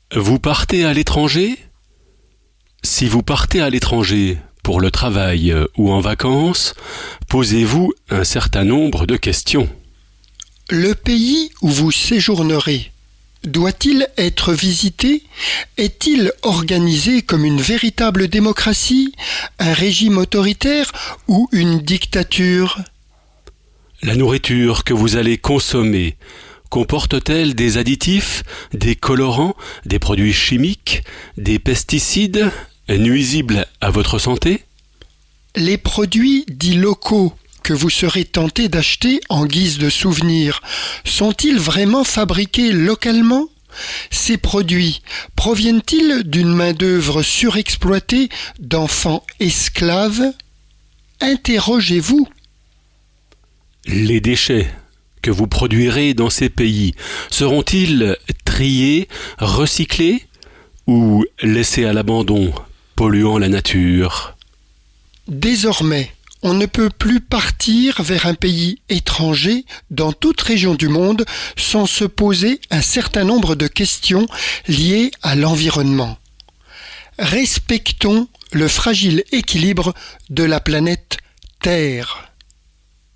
Vous partez à l'étranger? Si vous partez à l'étranger pour le travail ou en vacances, posez-vous un certain nombre de questions. Le pays où vous séjournerez doit-il être visité? Est-il organisé comme une véritable démocratie, un régime autoritaire ou une dictature? La nourriture que vous allez consommer comporte-t-elle des additifs, des colorants, des produits chimiques, des pesticides nuisibles à votre santé? Les produits dits locaux que vous serez tenté d'acheter en guise de souvenir sont-ils vraiment fabriqués localement? Ces produits proviennent-ils d'une main-d'œuvre surexploitée d'enfants esclaves? Interrogez-vous. Les déchets que vous produirez dans ces pays seront-ils triés, recyclés ou laissés à l'abandon, polluant la nature? Désormais, on ne peut plus partir vers un pays étranger dans toute région du monde sans se poser un certain nombre de questions liées à l'environnement. Respectons le fragile équilibre de la planète Terre.